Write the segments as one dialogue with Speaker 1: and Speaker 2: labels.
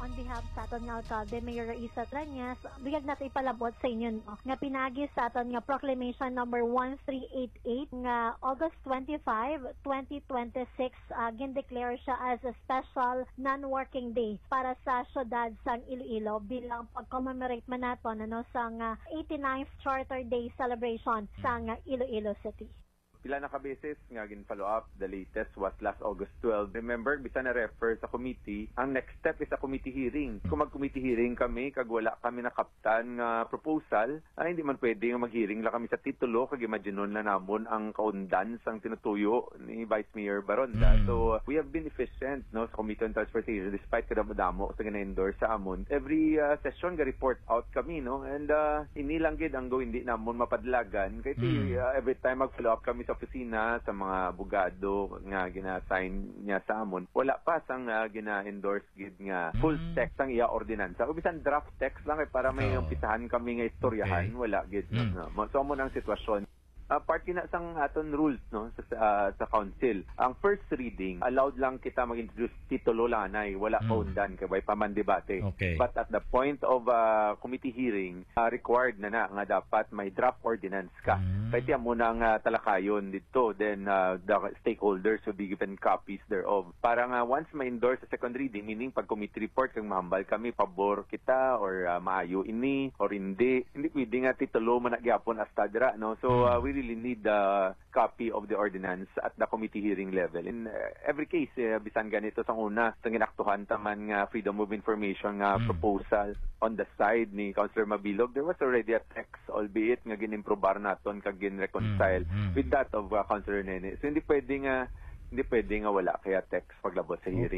Speaker 1: on behalf sa aton nga alkalde Mayor Isa Tranyas, bigag nato ipalabot sa inyo no, nga pinagi sa aton nga proclamation number 1388 nga August 25, 2026 gindeclare siya as a special non-working day para sa syudad sang Iloilo bilang pag-commemorate man naton ano sang 89th Charter Day celebration sang Iloilo City.
Speaker 2: Pila na kabeses nga gin-follow up. The latest was last August 12. Remember, bisa na refer sa committee. Ang next step is a committee hearing. Kung mag-committee hearing kami, kag wala kami na kaptan nga proposal, ay hindi man pwede nga mag-hearing la kami sa titulo, kag imaginon na namon ang kaundan sang tinutuyo ni Vice Mayor Baronda. So, we have been efficient no, sa Committee on Transportation despite kadamo-damo sa gina-endorse sa amon. Every session ga report out kami, no? And inilang gid ang go hindi namon mapadlagan. Kasi every time mag-follow up kami sa opisina sa mga abogado nga gina-assign niya sa amon, wala pa sang gina-endorse gid nga full text ang iya ordinansa. O bisan draft text lang para may umpisahan kami nga istoryahan, wala gid. So mo ang sitwasyon. Part na sang aton rules no sa council. Ang first reading allowed lang kita mag-introduce titulo lanay, wala kaundan kay paman debate. But at the point of committee hearing, required na nga dapat may draft ordinance ka. Kaya mo nang talakayon dito, then the stakeholders will be given copies thereof. Para nga once ma-endorse sa second reading, meaning pag committee report kang mahambal kami pabor kita or maayo ini or hindi pwede nga titulo man nagyapon hasta dira no. So we really need the copy of the ordinance at the committee hearing level. In every case, bisan ganito sa una, sa ginaktuhan taman nga freedom of information nga proposal on the side ni Councilor Mabilog, there was already a text, albeit nga ginimprobar naton kag gin-reconcile with that of Councilor Nene. So hindi pwede nga wala kaya text paglabot sa hearing.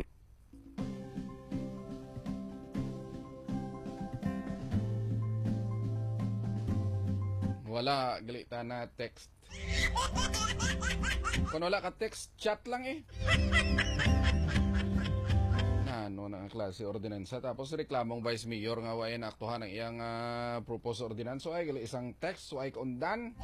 Speaker 3: Wala, galita na text. Kung wala ka text, chat lang eh. Ano na ang klase ordinansa. Tapos reklamong Vice Mayor nga wain aktuhan ang iyang proposed ordinansa. Ay, gali isang text, so ay kaundan.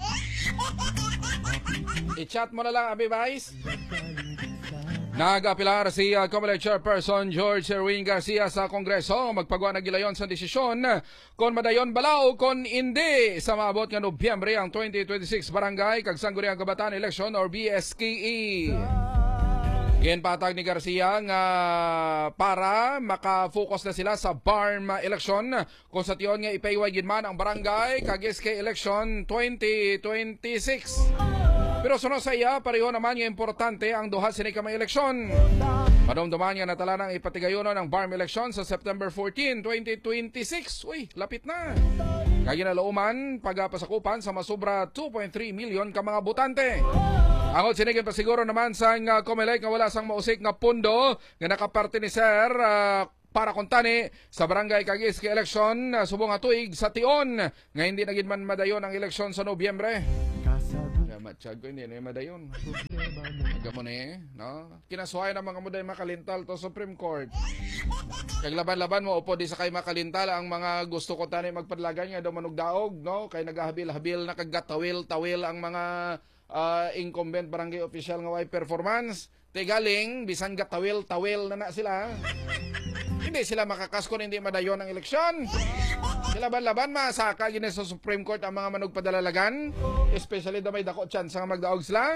Speaker 3: I-chat mo na lang, Abi Vice. Nagapilar si Comelec Chairperson George Erwin Garcia sa Kongreso magpagawa na gilayon sa desisyon kon madayon balaw kon hindi sa maabot nga Nobyembre ang 2026 Barangay kag Sangguniang Kabataan Election or BSKE. Ginpatag ni Garcia nga para makafocus na sila sa BARM election kung sa tiyon nga ipayway gid man ang barangay kag SK election 2026. Pero sunod sa iya, pareho naman nga importante ang duha sini ka may eleksyon. Madumduman nga natala ng ipatigayonon ng BARM election sa September 14, 2026. Uy, lapit na. Kaginalauman, pagapasakupan sa masubra 2.3 million ka mga botante. Angod sinigin pa siguro naman sa Comelec nga wala sang mausik nga pundo nga nakaparte ni Sir para kontani sa barangay kag SK election subong nga tuig sa tion nga hindi na gid man madayon ang eleksyon sa Nobyembre. Matsyag ko hindi na yung madayon. Gamon no? Kinasuhay na mga muday makalintal to Supreme Court. Kag laban-laban mo upo di sa kay makalintal ang mga gusto ko tani magpadlagan nga daw manugdaog, no? Kay nagahabil-habil na kagatawil-tawil ang mga incumbent barangay official nga way performance. Tigaling, bisan gatawil-tawil na sila. Hindi sila makakas kung hindi madayon ang eleksyon. Laban-laban, masaka yun sa Supreme Court ang mga manugpadalalagan. Especially da may dako chance nga magdaog sila.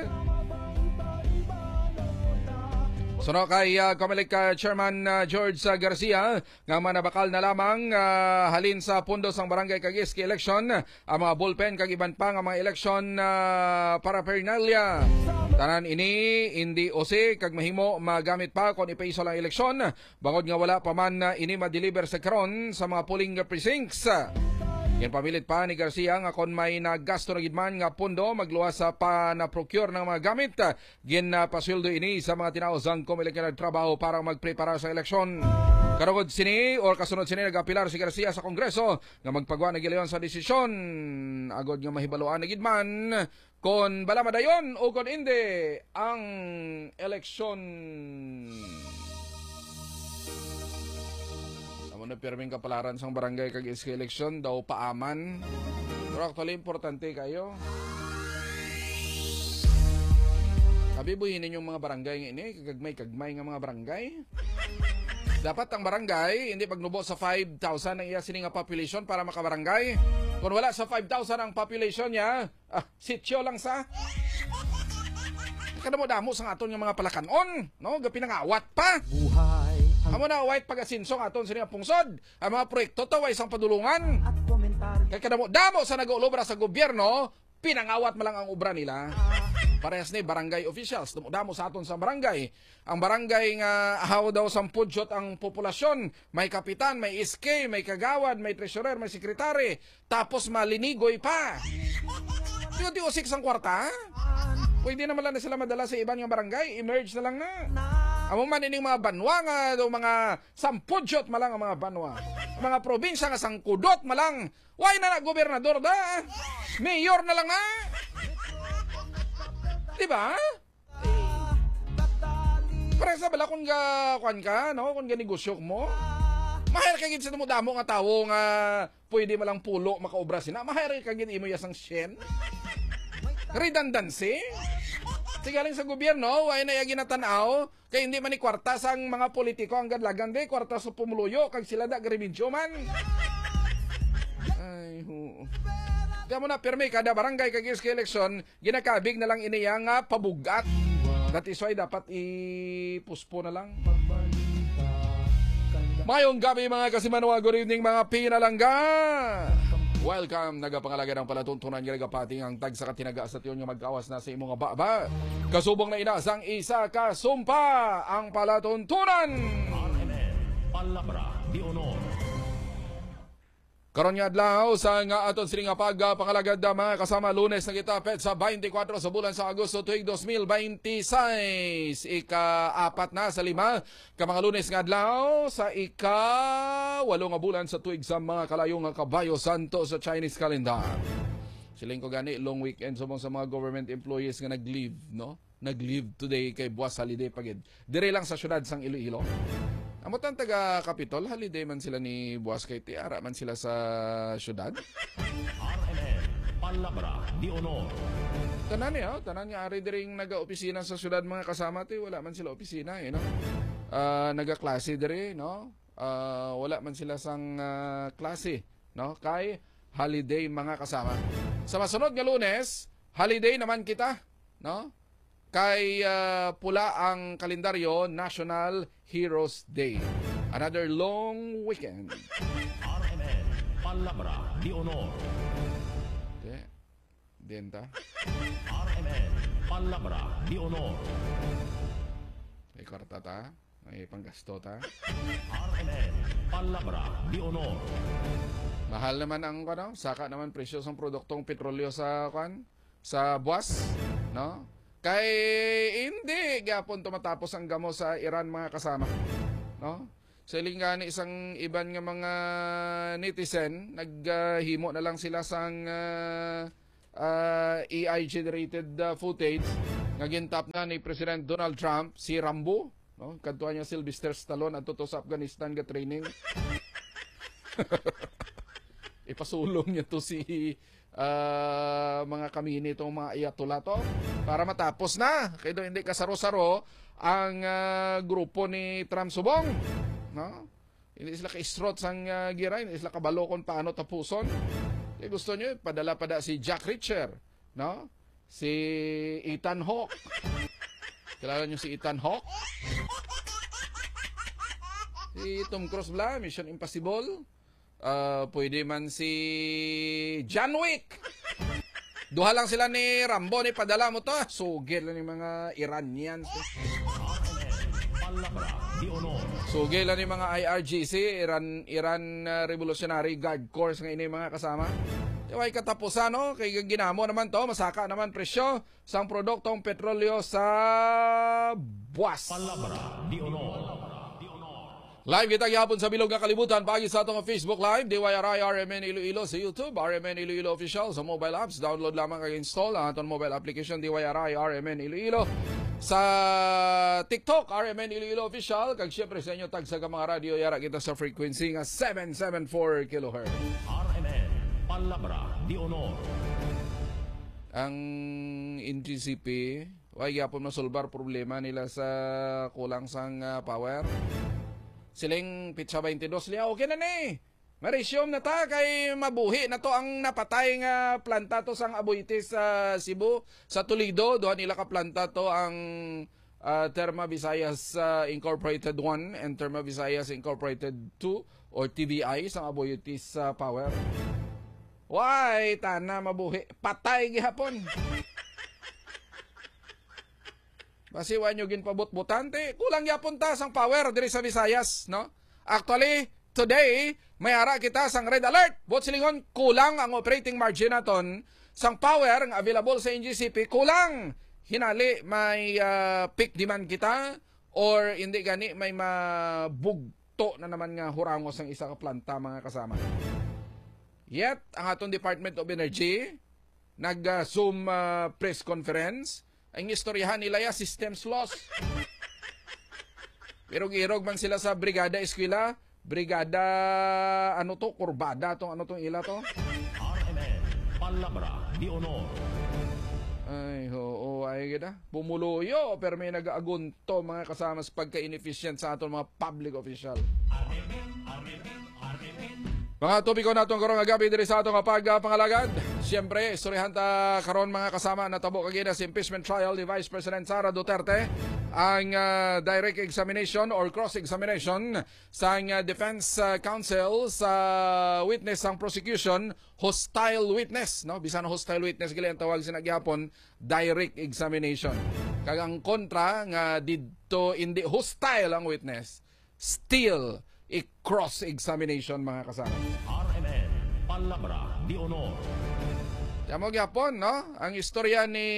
Speaker 3: Suno kay Comelec Chairman George Garcia nga manabakal na lamang halin sa pundo sang barangay kag SK election ang mga bullpen kag iban pa nga mga election paraphernalia. Tanan ini hindi ose kag mahimo magamit pa kon ipaiso lang eleksyon bangod nga wala pa man ini ma-deliver sa karon sa mga polling precincts. Yan pamilit pa ni Garcia nga kon may naggasto na gidman nga pundo magluwas sa na-procure ng mga gamit gin pasweldo ini sa mga tinausang Comelec nga nagtrabaho para magprepara sa eleksyon. Karugod sini or kasunod sini nagapilar si Garcia sa Kongreso nga magpagawa na gilayon sa desisyon agod nga mahibaluan na gidman kon bala madayon o kon hindi ang eleksyon. Amo na pirming kapalaran sang barangay kag SK election daw paaman. Pero actually importante kayo. Sabi buhinin yung mga barangay nga ini kagmay nga mga barangay. Dapat ang barangay, hindi pagnubo sa 5,000 ang iya sini nga population para makabarangay. Kung wala sa 5,000 ang population niya, sityo lang sa. Kadamo-damo sa aton nga mga palakanon, no? Gapi nangawat pa.
Speaker 4: Buhay
Speaker 3: Amo na white pag-asinso nga aton sa nga pungsod. Ang mga proyekto to ay isang padulungan.
Speaker 4: at komentaryo.
Speaker 3: Kaya kadamo-damo sa nag-uulobra sa gobyerno, pinangawat man lang ang obra nila. Parehas ni barangay officials, damo sa aton sa barangay. Ang barangay nga ahaw daw 10 ang populasyon, may kapitan, may SK, may kagawad, may treasurer, may sekretary, tapos malinigoy pa. Tiyo-tiyo-6 ang kwarta. Pwede naman lang na sila madala sa ibang yung barangay, emerge na lang na. Amo man ining mga banwa nga, do mga 10 malang ang mga banwa. Ang mga probinsya nga sangkudot malang. Why na gobernador da? Mayor na lang na. Diba? Parang sa bala kung kuan ka, no? Kung negosyo mo. Mahal kagin sa damo nga tawo nga pwede malang pulo makaobra sina. Mahal kagin imo yasang shen. Redundancy. Sigaling sa gobyerno, ay na yagi natanaw, kaya hindi man ni kwarta sang mga politiko ang gadlagan de, kwarta sa pumuluyo, kag sila da grimidyo man. Ay, kaya mo na, pirmi, kada barangay kag iske eleksyon, ginakabig na lang iniya nga pabugat. That is why dapat ipuspo na lang. Mayong gabi mga kasimanwa, good evening mga pinalangga. Welcome, nagapangalaga ng palatuntunan nga nagapating ang tag sa katinaga sa tiyon nga magkawas na sa imong baba. Kasubong na inasang isa kasumpa ang palatuntunan.
Speaker 5: Palabra di honor.
Speaker 3: Karon nga adlaw sa nga aton sining pagpangalagad mga kasama Lunes na kita pet sa 24 sa bulan sa Agosto tuig 2026. Ika-4 na sa 5 ka mga Lunes nga adlaw sa ika-8 nga bulan sa tuig sa mga kalayong nga Kabayo Santo sa Chinese calendar. Siling ko gani long weekend sa mga government employees nga nag-leave, no? Nag-leave today kay buwas holiday pagid. Dire lang sa syudad sang Iloilo. Amutan taga Capitol, holiday man sila ni Buwas kay Tiara man sila sa syudad.
Speaker 5: RMN Palabra di honor.
Speaker 3: Tanan niya ari diring naga-opisina sa syudad mga kasama ti wala man sila opisina no. Naga-klase dire no. Wala man sila sang klase no kay holiday mga kasama. Sa masunod nga Lunes, holiday naman kita no. Kay pula ang kalendaryo National Heroes Day. Another long weekend.
Speaker 5: RMN Palabra di honor.
Speaker 3: Okay. Denta.
Speaker 5: RMN Palabra di honor.
Speaker 3: May kwarta ta. May panggasto ta.
Speaker 5: RMN Palabra di honor.
Speaker 3: Mahal naman ang saka naman presyo ng produktong petrolyo sa sa buwas, no? Kay hindi gyapon tumatapos ang gamo sa Iran mga kasama, no? Sa lingani isang iban nga mga netizen naghimo na lang sila sang AI generated footage nga gintap na ni President Donald Trump si Rambo, no? Kadto niya Sylvester Stallone adto sa Afghanistan ga training. Ipasulong niya to si mga kamini itong mga iyatula to para matapos na. Kaya hindi kasaro-saro ang grupo ni Trump Subong. No? Hindi sila ka-strot sang gira, hindi sila kabalokon paano tapuson. Kaya gusto nyo, padala-pada si Jack Reacher. No? Si Ethan Hawke. Kilala nyo si Ethan Hawke? Si Tom Cruise bla, Mission Impossible. Pwede man si John Wick. Duha lang sila ni Rambo ni padala mo to. Sugil lang yung mga Iranians.
Speaker 5: Palabra di honor.
Speaker 3: Sugil lang yung mga IRGC, Iran Revolutionary Guard Corps nga ini mga kasama. Iway katapusan no, kay ginamo naman to, masaka naman presyo sang produktong petrolyo sa buwas.
Speaker 5: Palabra di honor.
Speaker 3: Live kita gihapon sa bilog nga kalibutan pagi sa atong Facebook Live DYRI RMN Iloilo sa YouTube RMN Iloilo Official sa mobile apps. Download lamang kag install ang atong mobile application DYRI RMN Iloilo. Sa TikTok RMN Iloilo Official kag syempre sa inyo tag sa mga radio yara kita sa frequency nga 774 kHz.
Speaker 5: RMN Palabra di honor.
Speaker 3: Ang NGCP way gyapon masolbar problema nila sa kulang sang power. Siling pitsa 22 liya, okay na ni. Ma-resume na ta kay mabuhi na to ang napatay nga planta to sang Aboitiz sa Cebu, sa Toledo. Doon nila ka planta to ang Terma Visayas Incorporated 1 and Terma Visayas Incorporated 2 or TVI sa Aboitiz Power. Why, tana mabuhi. Patay gihapon. Basiwan nyo ginpabot-butante. Kulang yapon ta sang power diri sa Visayas, no? Actually, today, may ara kita sang red alert. Bot silingon, kulang ang operating margin naton sang power nga available sa NGCP. Kulang. Hinali, may peak demand kita or hindi gani may mabugto na naman nga hurangos ang isa ka planta mga kasama. Yet, ang atong Department of Energy nag-Zoom press conference. Ang istoryahan nila ya systems loss. Irog-irog man sila sa Brigada Eskwela. Brigada, ano to? Kurbada tong ano tong ila to?
Speaker 5: RMN Palabra de Honor.
Speaker 3: Ay, oo, ay gida. Pumuluyo, pero may nag-aagunto mga kasama sa pagka-inefficient sa atong mga public official. Mga tubiko natong karong agabi diri sa atong pagpangalagad. Siyempre, istoryahan ta karon mga kasama na tabo kagina sa impeachment trial ni Vice President Sara Duterte. Ang direct examination or cross-examination sa defense counsel sa witness ang prosecution, hostile witness, no? Bisan hostile witness gali ang tawag sinagyapon, direct examination. Kag ang kontra nga didto hindi hostile ang witness, still i-cross-examination mga kasama.
Speaker 5: RMN Palabra de Honor.
Speaker 3: Tama gyapon, no? Ang istorya ni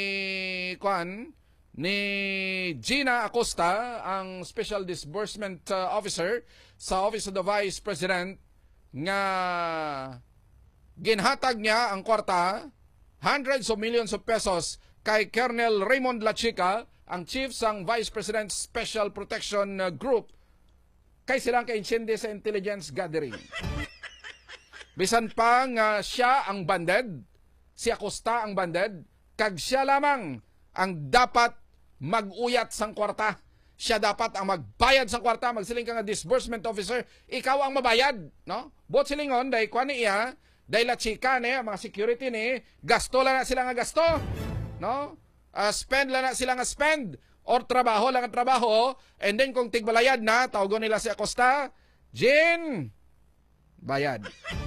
Speaker 3: ni Gina Acosta, ang Special Disbursement Officer sa Office of the Vice President, nga ginhatag niya ang kwarta, hundreds of millions of pesos, kay Colonel Raymond Lachica, ang Chief sang Vice President Special Protection Group, kay silang ka-insyende sa intelligence gathering. Bisan pa nga siya ang banded, si Acosta ang banded, kag siya lamang ang dapat mag-uyat sang kwarta. Siya dapat ang magbayad sang kwarta. Magsiling ka nga disbursement officer, ikaw ang mabayad, no? Bot silingon, dahil kwa niya, dahil la chika ni, mga security ni, gasto lang na sila nga gasto, no? Spend lang na sila nga spend, or trabaho lang ang trabaho, and then kung tigbalayad na, tawagon nila si Acosta, Jin, bayad.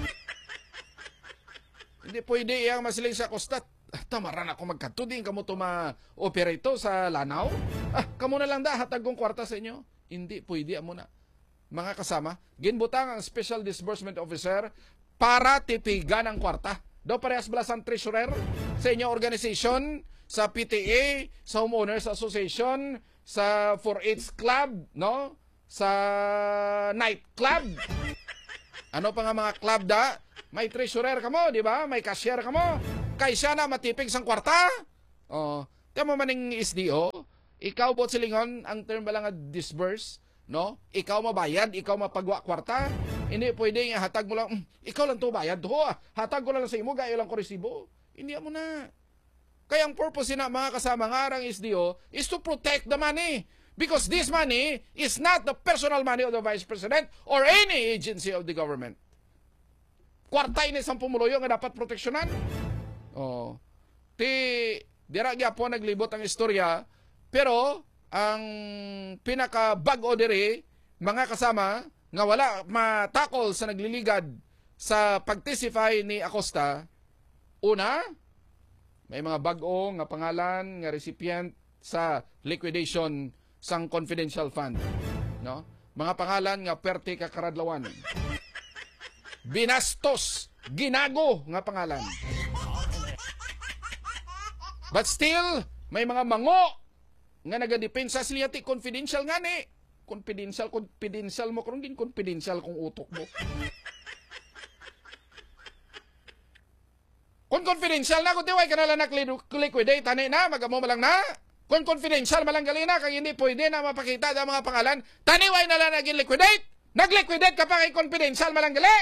Speaker 3: Hindi pwede iyang masiling si Acosta, tamaran ako magkatuding kamo to ma-operate sa Lanao. Kamo na lang da, hatag kong kwarta sa inyo. Hindi pwede amo na. Mga kasama, ginbutang ang Special Disbursement Officer para tipigan ang kwarta. Daw parehas bala sa treasurer sa inyong organization, sa PTA, sa Homeowners Association, sa 4-H Club, no? Sa Night Club. Ano pa nga mga club da? May treasurer kamo, di ba? May cashier kamo. Kaysa na matipig sang kwarta. Oh, tama maning SDO, ikaw bot silingon ang term ba lang disburse, no? Ikaw mabayad, ikaw mapagwa kwarta. Hindi pwede nga hatag mo lang, ikaw lang to bayad ho. Hatag ko lang sa imo, gayo lang ko resibo. Hindi mo na. Kaya ang purpose na mga kasama nga arang SDO is to protect the money. Because this money is not the personal money of the Vice President or any agency of the government. Kwarta ini sang pumuluyo nga dapat proteksyonan. Oh. Dira gyapon naglibot ang istorya, pero ang pinaka bag-o diri mga kasama nga wala matakol sa nagliligad sa pagtestify ni Acosta. Una, may mga bag-o nga pangalan nga recipient sa liquidation sang confidential fund, no? Mga pangalan nga perte kakaradlawan. Binastos, ginago nga pangalan. But still, may mga mango nga nagadepensa sila ti confidential nga ni. Confidential mo kung din confidential kung utok mo. Kung confidential na, kung diway ka nalang liquidate, tani na, magamo malang na. Kung confidential malang galina, kaya hindi pwede na mapakita ang mga pangalan, taniway na lang naging liquidate. Nag-liquidate ka pa kay confidential malang gali.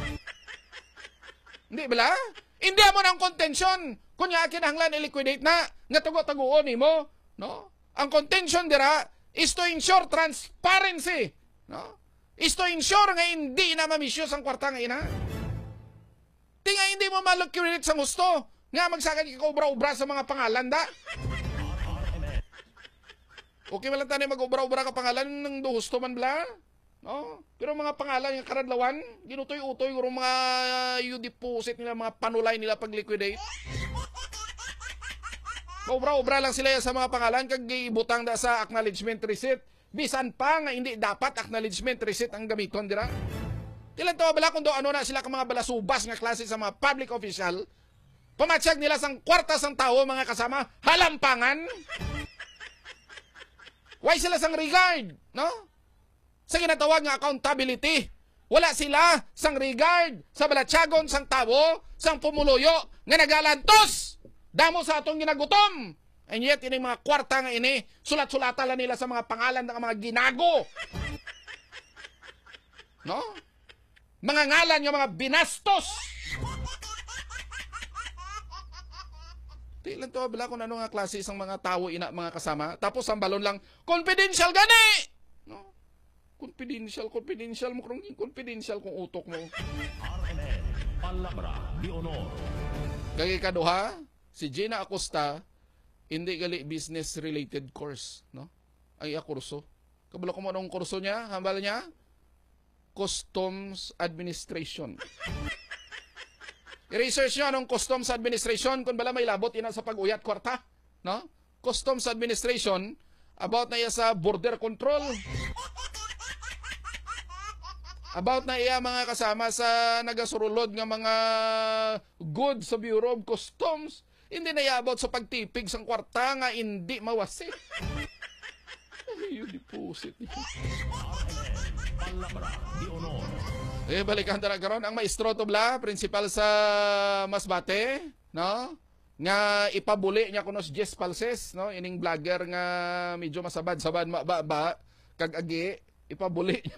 Speaker 3: Hindi bala? Hindi mo ng contention. Kunya kinahanglan i-liquidate na, nga tago-taguon mo, no? Ang contention dira is to ensure transparency, No? Isto ensure nga hindi na mamisyos ang kwarta nga ina. Di nga hindi mo malocurate sa gusto. Nga magsakan ikaw-ubra-ubra sa mga pangalan da. Okay man lang tayo mag-ubra-ubra ka pangalan ng gusto man bla. No? Pero mga pangalan yung karadlawan, ginutoy-utoy yung mga deposit nila, mga panulay nila pag-liquidate. Ubra-ubra lang sila sa mga pangalan kag ibutang da sa acknowledgement receipt. Bisan pa nga hindi dapat acknowledgement receipt ang gamiton dira. Ilan to bala kung do ano na sila ka mga balasubas nga klase sa mga public official. Pamatsyag nila sang kwarta sang tao mga kasama, halampangan. Why sila sang regard, no? Sa ginatawag nga accountability. Wala sila sang regard sa balatsagon sang tao, sang pumuluyo nga nagalantos. Damo sa atong ginagutom. And yet, ining mga kwarta nga ini, sulat-sulatan lang nila sa mga pangalan ng mga ginago. No? Mga ngalan ng mga binastos. Di lang to, bila kung ano nga klase isang mga tao ina mga kasama. Tapos ang balon lang, confidential gani! No? Confidential mo kung confidential kung utok mo.
Speaker 5: RMN Palabra de Honor.
Speaker 3: Kaya kaduha, si Gina Acosta, hindi gali business-related course, no? Ay kurso. Kabalo ko mo anong kurso niya, hambal niya? Customs Administration. I-research nyo anong Customs Administration kung bala may labot ina sa pag-uyat kwarta, no? Customs Administration about na iya sa border control. About na iya mga kasama sa nagasurulod nga mga goods sa Bureau of Customs. Hindi na iya about sa pagtipig sang kwarta nga hindi mawasi. Ay, yung deposit niya.
Speaker 5: Palabra de Honor.
Speaker 3: Balikan talaga karon ang maestro to bla, principal sa Masbate, no? Nga ipabuli niya kunos Jess Palses, no? Ining vlogger nga medyo masabad-sabad mababa kag agi ipabuli niya.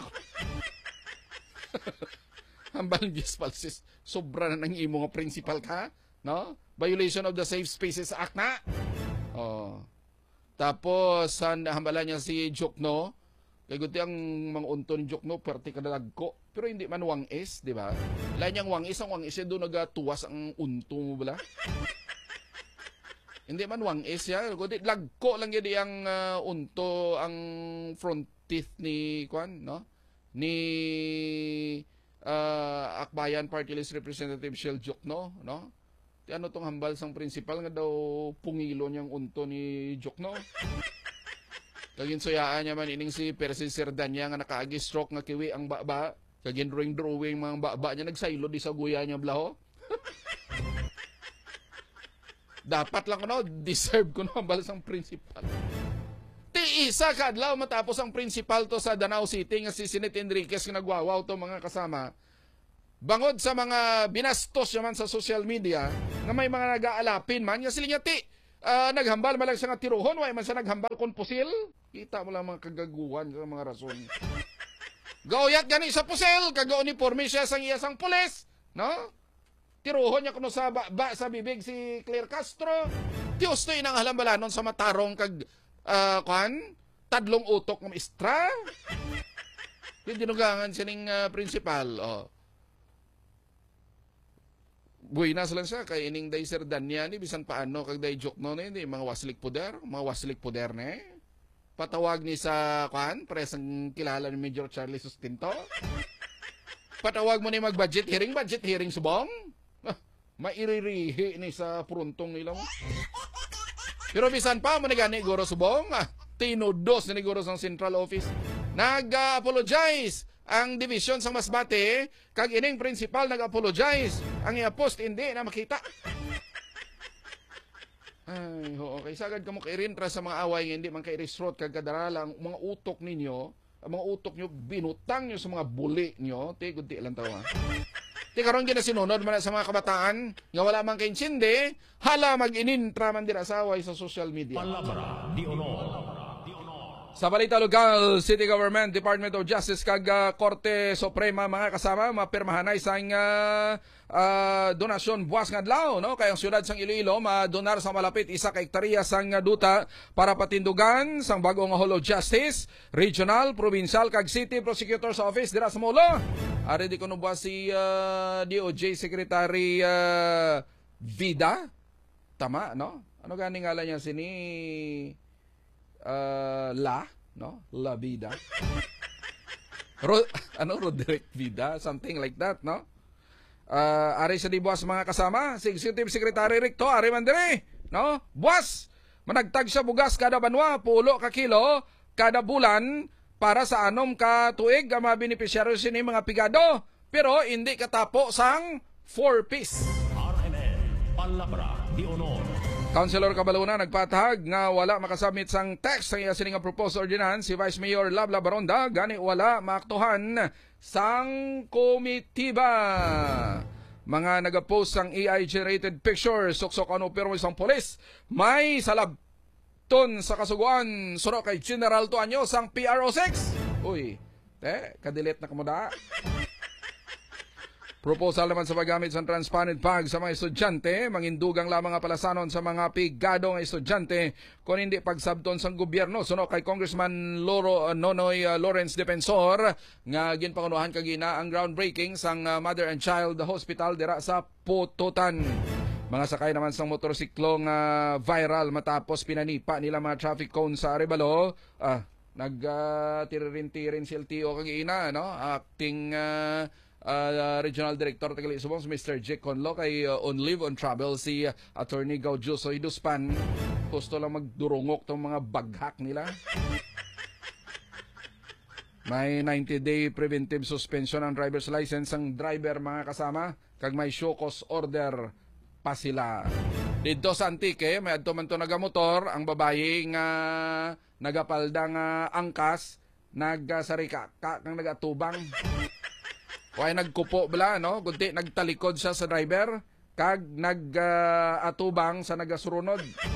Speaker 3: Hambal Jess Palses, sobra na nang imo nga principal ka, no? Violation of the Safe Spaces Act na. Oh. Tapos hambalan niya si Jokno. Kaya guti ang mga unto ni Jokno, perti kadalagko. Pero hindi man wangis, di ba? Lain niyang wangis, ang wangis doon nagatuwas ang unto mo bala. Hindi man wangis ya. Guti lagko lang yun ang unto, ang front teeth ni Kwan, no? Ni Akbayan Party List Representative Shell Jokno, no? Ti ano tong hambal sang principal nga daw pungilo niyang unto ni Jokno. Kagin suyaan niya man ining si Percy Serdanya nga nakaagi stroke nga kiwi ang baba. Kagin drawing mga baba niya nagsaylo di sa guya niya blaho. Dapat lang kuno deserve kuno ang balas ang principal. Ti isa kadlaw matapos ang principal to sa Danao City nga si Sinet Enriquez nga nagwawaw to mga kasama. Bangod sa mga binastos naman sa social media nga may mga nag-aalapin man nga sila niya ti naghambal man lang siya nga tiruhon, way man siya naghambal kon pusil. Kita mo lang mga kagaguhan sa mga rason. Gaoyat gani sa pusil, kag-uniforme siya sang iyasang pulis, no? Tiruhon niya kuno sa sa bibig si Claire Castro. Diyos to inang halambalanon sa matarong kag tadlong utok ng istra. Yung dinugangan siya ng principal, oh. Buinas lang siya kay ining day Sir Danya ni bisan paano kag day joke no ni mga waslik poder ne. Patawag ni sa presang kilala ni Major Charlie Sustinto. Patawag mo ni mag-budget hearing subong. Mairirihi ni sa pruntong nila mo. Pero bisan pa mo ni gani guro subong, tinudos ni guro sa Central Office. Nag-apologize ang division sa Masbate, kag ining principal nag-apologize. Ang i-post hindi na makita. Ay, okay. Sagad ka mo kairintra sa mga away nga hindi man kay resort kag kadarala ang mga utok ninyo, ang mga utok nyo binutang nyo sa mga buli nyo. Tigod-ti lang tawa. Ti karon ginasinunod man sa mga kabataan nga wala man kay insindi, hala mag-inintra man dira sa away sa social media.
Speaker 5: Palabra de Honor.
Speaker 3: Sa balita lokal, City Government, Department of Justice kag Korte Suprema mga kasama mapirmahan na isang donasyon buwas nga adlaw no kay ang syudad sang Iloilo madonar sa malapit 1 ka hektarya sang duta para patindugan sang bagong Hall of Justice, Regional, Provincial kag City Prosecutor's Office dira sa Molo. Ari di kuno buwas si DOJ Secretary Vida. Tama no? Ano gani ngalan niya sini La Vida. Roderick Vida, something like that, no? Ari sa di buwas mga kasama, si Executive Secretary Ricto, ari man dire, no? Buwas, managtag siya bugas kada banwa, pulo ka kilo, kada bulan, para sa anom ka tuig, ang mga beneficiaryo sini mga pigado, pero hindi katapo sang 4-piece.
Speaker 5: RMN Palabra de Honor.
Speaker 3: Councilor Cabaluna nagpatahag nga wala makasubmit sang text ang iya sining proposed ordinance si Vice Mayor Labla Baronda gani wala maaktuhan sang komitiba. Mga nagapost sang AI generated pictures suksok ano pero isang pulis may salabton sa kasuguan suro kay General Tuanyo sang PRO6. Uy, kadilit na kamuda. Proposal naman sa paggamit sa transparent bag sa mga estudyante, mangindugang lamang nga palasanon sa mga pigado nga estudyante kung hindi pagsabton sa gobyerno. Suno kay Congressman Nonoy Lawrence Defensor nga ginpangunuhan kagina ang groundbreaking sang Mother and Child Hospital dira sa Pututan. Mga sakay naman sang motorsiklo nga viral matapos pinanipa nila mga traffic cone sa Arevalo. Nagtiririn-tirin si LTO kagina, no? Acting Regional Director Tagali Subong, Mr. Jake Conlo kay on leave on travel si Attorney Gaudio Soiduspan. Gusto lang magdurungok tong mga baghak nila. May 90-day preventive suspension ang driver's license ang driver mga kasama kag may show cause order pa sila. Dito sa Antique, may adto man to nagamotor ang babae nga nagapaldang angkas nagsarika kang nagatubang. Kaya nagkupo bala, no? Kunti nagtalikod siya sa driver, kag nag-atubang sa nagasurunod.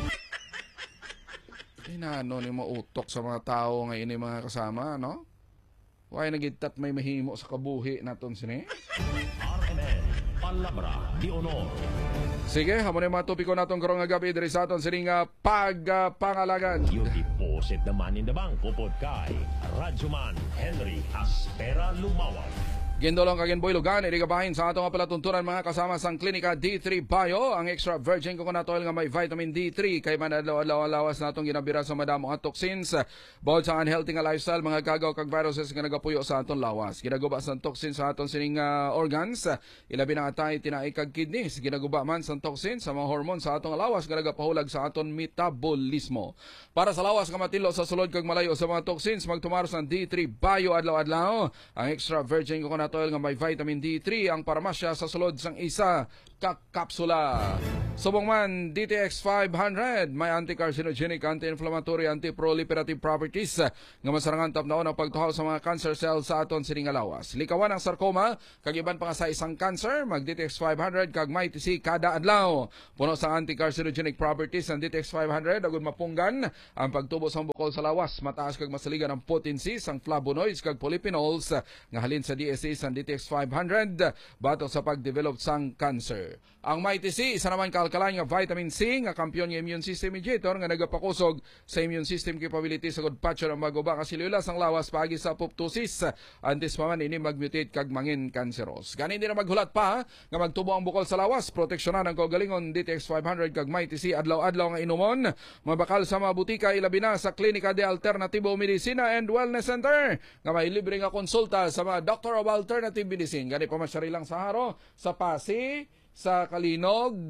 Speaker 3: Inano ni mautok sa mga tao ngayon ni mga kasama, no? Kaya nagitat may mahimo sa kabuhi naton sini.
Speaker 5: RMN Palabra de Honor.
Speaker 3: Sige, hamon yung mga topiko natong karong nga gabi diri sa aton sining pagpangalagan.
Speaker 5: You deposit the money in the bank upod kay Radyoman Henry Aspera Lumawag.
Speaker 3: Gindolong kaginboy lugan, irigabahin sa atong palatuntunan mga kasama sang Klinika D3 Bio, ang extra virgin coconut oil nga may vitamin D3 kay manadlaw-lawas natong ginabira sa madamo nga toxins. Bawod sa unhealthy nga lifestyle, mga kagaw kag viruses nga nagapuyo sa aton lawas. Ginaguba sa toxins sa aton sining organs, ilabi na atay tinaay kag kidneys. Ginaguba man sa toxins sa mga hormones sa atong lawas nga nagapahulag sa aton metabolismo. Para sa lawas nga matilo sa sulod kag malayo sa mga toxins, magtumaros ang D3 Bio adlaw-adlaw. Ang extra virgin coconut oil nga may vitamin D3 ang paramasya sa sulod sang isa kapsula. Subong man DTX 500 may anti-carcinogenic, anti-inflammatory, anti-proliferative properties nga masarangan tapnaon ang pagtuhaw sa mga cancer cells sa aton sining lawas. Likawan ang sarcoma kag iban pa nga sa isang cancer, mag DTX 500 kag may TC kada adlaw. Puno sa anti-carcinogenic properties ang DTX 500 agud mapunggan ang pagtubo sa bukol sa lawas, mataas kag masaligan ang potency sang flavonoids kag polyphenols nga halin sa DSA sa DTX 500 batok sa pagdevelop sang cancer. Ang MyTC, isa naman kalkalan nga vitamin C nga kampiyon nga immune system mediator nga nagapakusog sa immune system capability sa gudpatyo ng maguba ka selula sang lawas paagi sa apoptosis antes pa man ini magmutate kag mangin canceros. Ganin din na maghulat pa nga magtubo ang bukol sa lawas, proteksyonan ang kaugalingon DTX 500 kag MyTC adlaw-adlaw nga inumon, mabakal sa mga butika ilabi na sa Klinika de Alternativo Medicina and Wellness Center nga may libre nga konsulta sa mga Doctor of Alternative Medicine. Gani pa masyari lang sa Haro, sa Pasig, sa Kalinog,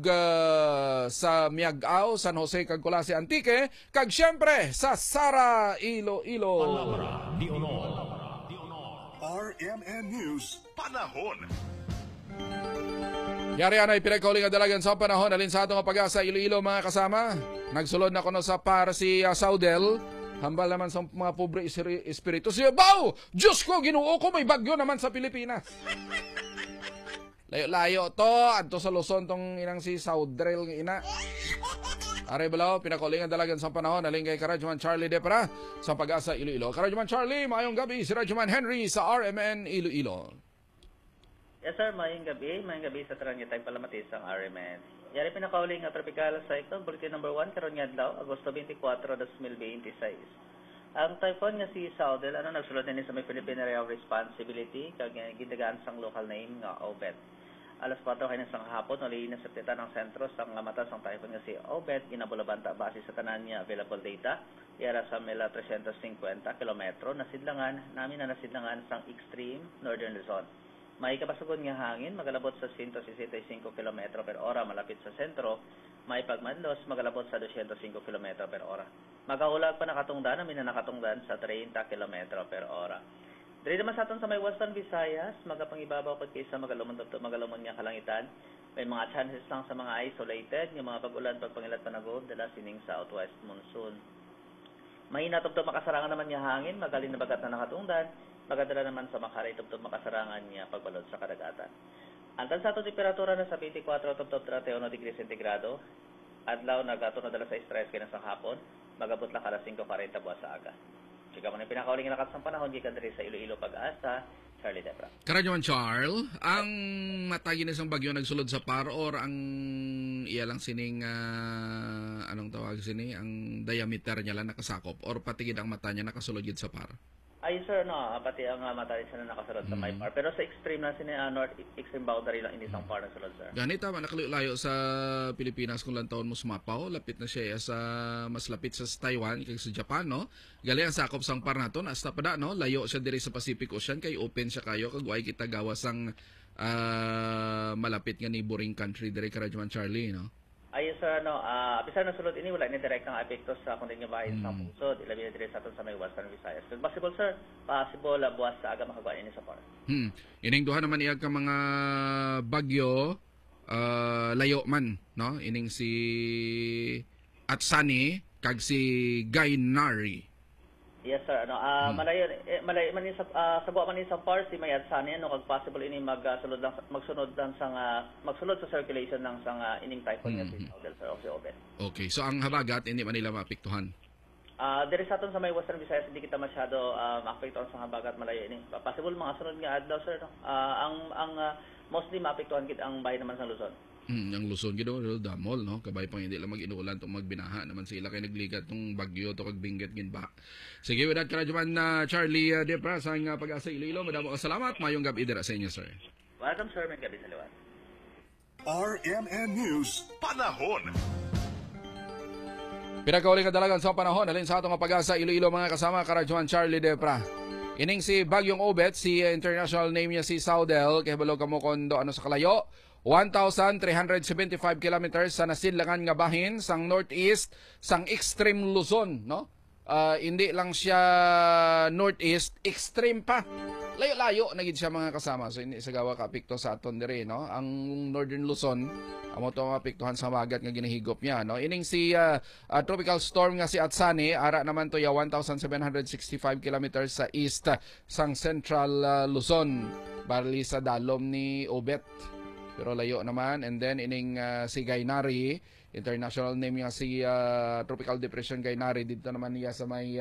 Speaker 3: sa Miagao, San Jose, kag Colase Antique, kag syempre sa Sara, Iloilo.
Speaker 5: Palabra de Honor.
Speaker 4: RMN News Panahon.
Speaker 3: Yari anay pinagkauling nga dalagan sa panahon alin sa atong pag-asa Iloilo mga kasama. Nagsulod na kuno sa para si Saudel. Hambal naman sa mga pobre espiritu. Siya, Bao! Diyos ko, Ginoo ko, may bagyo naman sa Pilipinas. Layo-layo to, adto sa Luzon tong inang si Saudrel nga ina. Aray Balao, pinakaulingan dalagan sa panahon. Aling kay Karadjuman Charlie Depra sa Pag-asa Iloilo. Karadjuman Charlie, mayong gabi. Si Radjuman Henry sa RMN Iloilo.
Speaker 6: Yes sir, mayong gabi sa Taranya Tag Palamatis ang RMN. Yari pinakauling nga tropical cyclone, bulletin number 1, karon nga adlaw, Agosto 24, 2026. Ang typhoon nga si Saudel, nagsulod din sa may Philippine Area of Responsibility, kag gindagaan sang local name nga Obet. Alas 4 kayo na sang hapon, uliin na sa pita ng sentro sang mata sang typhoon nga si Obet, ginabulabanta base sa tanan niya available data, yara sa mela 350 kilometro, nasidlangan, namin na nasidlangan sang extreme northern Luzon. May kapasugon nga hangin, magalabot sa 165 km per ora malapit sa sentro, may pagmadlos, magalabot sa 205 km per ora. Magaulag pa nakatungdan, namin na nakatungdan sa 30 km per ora. Dili naman sa aton sa may Western Visayas, magapangibabaw pag kaysa magalumon nga kalangitan. May mga chances lang sa mga isolated, yung mga pag-ulan, pagpangilat panagod, dala sining southwest monsoon. May natubtob makasarangan naman nga hangin, magalin na bagat na nakatungdan, magadala naman sa makaray tubtob makasarangan niya pagbalod sa kadagatan. Antan sa ato temperatura na sa 24 tubtob 31 degrees centigrado, adlaw nagatunod dala sa stress kaya sa hapon, magabot lang kada 5:40 buwas sa aga. Chika mo na pinakauling lakas ng panahon, gikan diri sa Iloilo Pag-asa, Charlie Depra.
Speaker 3: Karadjuman Charles, ang matagi na isang bagyo nagsulod sa par or ang iyalang sining anong tawag sini, ang diameter niya lang nakasakop or patigid ang mata niya nakasulod gid sa par?
Speaker 6: Ay sir, no, pati ang mata rin siya na nakasulod sa may par. Pero sa extreme na north extreme boundary lang, hindi sang par na sulod, sir.
Speaker 3: Ganito, nakalayo sa Pilipinas kung lang taon mo sumapaw, lapit na siya sa mas lapit sa Taiwan kay sa Japan, no? Gali ang sakop sang par naton, hasta pa no, layo siya diri sa Pacific Ocean kay open siya kayo kag way kita gawas ang malapit nga neighboring country diri Karadjuman Charlie, no?
Speaker 6: Ay sir, no, bisa na sulod ini wala ni direktang epekto sa kundi nga bahin sa pusod, ilabi na diri sa aton sa may Western Visayas. Kung possible sir, possible buwas sa aga makagawa ini sa par.
Speaker 3: Ining duha naman iyag ka mga bagyo layo man, no? Ining si Atsani kag si Gainari.
Speaker 6: Yes sir, no, malayo man ni sa sagwa man ni sa par si may Atsani, no, kag possible ini magsulod sa circulation ng sang ining typhoon nga si Saudel sir, o si Obet.
Speaker 3: Okay, so ang habagat hindi man nila maapektuhan.
Speaker 6: Diri sa aton sa may Western Visayas hindi kita masyado maapektuhan sa habagat, malayo ini. Possible mga sunod nga adlaw sir, no. Ang mostly maapektuhan gid ang bahin naman sa Luzon.
Speaker 3: Ang Luzon gid damol, no, kabay pang hindi lang mag-inuulan tong magbinaha naman sila kay nagligat tong bagyo to kag binggit gin ba. Sige, with that Karadjuman Charlie Depra sa Pag-asa Iloilo, madamo ka salamat, mayong gabi dira sa inyo sir.
Speaker 6: Welcome sir, may gabi sa liwan.
Speaker 4: RMN News Panahon.
Speaker 3: Pinakauli ka dalagan sa panahon, alin sa atong Pag-asa Iloilo mga kasama, Karadjuman Charlie Depra. Ining si Bagyong Obet, si international name niya si Saudel, kay balog kamo kondo ano sa kalayo, 1,375 kilometers sa nasidlangan nga bahin sang northeast sang extreme Luzon, no? Hindi lang siya northeast, extreme pa. Layo-layo na gid siya mga kasama. So hindi sa gawa kaapekto sa aton diri, no? Ang northern Luzon amo to maapektuhan sa magat nga ginahigop niya, no? Ining si tropical storm nga si Atsani, ara naman to ya 1,765 kilometers sa east sang central Luzon, bali sa dalom ni Obet. Pero layo naman. And then ining si Gainari, international name niya si Tropical Depression Gainari, dito naman niya sa may